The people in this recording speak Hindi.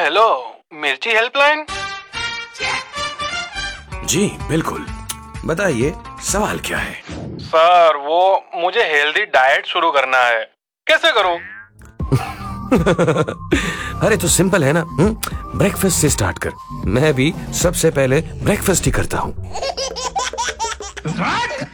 हेलो, मिर्ची हेल्पलाइन। जी बिल्कुल, बताइए सवाल क्या है? सर वो मुझे हेल्दी डाइट शुरू करना है, कैसे करूं? अरे तो सिंपल है ना, ब्रेकफास्ट से स्टार्ट कर। मैं भी सबसे पहले ब्रेकफास्ट ही करता हूँ।